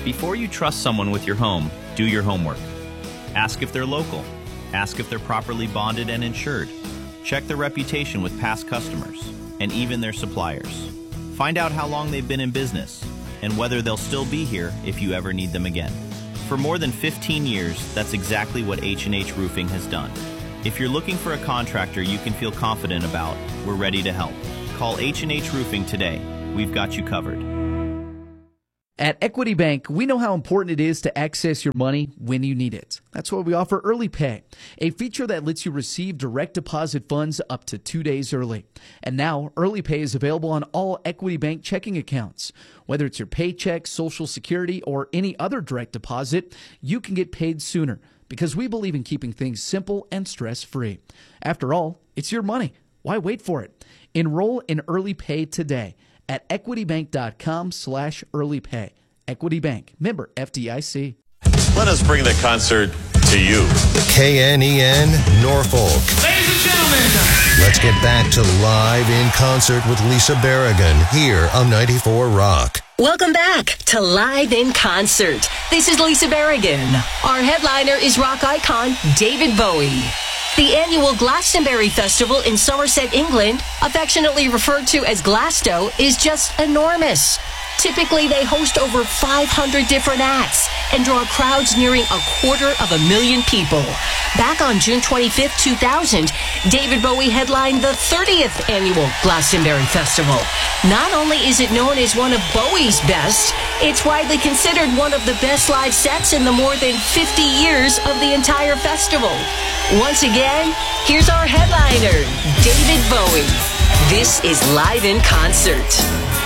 Before you trust someone with your home, do your homework. Ask if they're local. Ask if they're properly bonded and insured. Check their reputation with past customers and even their suppliers. Find out how long they've been in business and whether they'll still be here if you ever need them again. For more than 15 years, that's exactly what H&H Roofing has done. If you're looking for a contractor you can feel confident about, we're ready to help. Call H&H Roofing today. We've got you covered. At Equity Bank, we know how important it is to access your money when you need it. That's why we offer Early Pay, a feature that lets you receive direct deposit funds up to 2 days early. And now, Early Pay is available on all Equity Bank checking accounts. Whether it's your paycheck, Social Security, or any other direct deposit, you can get paid sooner because we believe in keeping things simple and stress-free. After all, it's your money. Why wait for it? Enroll in Early Pay today at equitybank.com/earlypay. Equity Bank, member FDIC. Let us bring the concert to you. KNEN Norfolk. Ladies and gentlemen, Let's get back to Live in Concert with Lisa Berrigan here on 94 Rock. Welcome back to Live in Concert. This is Lisa Berrigan. Our headliner is rock icon David Bowie. The annual Glastonbury Festival in Somerset, England, affectionately referred to as Glasto, is just enormous. Typically, they host over 500 different acts and draw crowds nearing 250,000 people. Back on June 25, 2000, David Bowie headlined the 30th annual Glastonbury Festival. Not only is it known as one of Bowie's best, it's widely considered one of the best live sets in the more than 50 years of the entire festival. Once again, here's our headliner, David Bowie. This is Live in Concert.